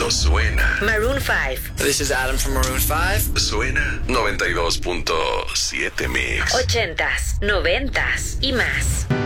cuando suena. Maroon 5. This is Adam from Maroon 5. Suena 92.7 Mix. 80s, 90s y más.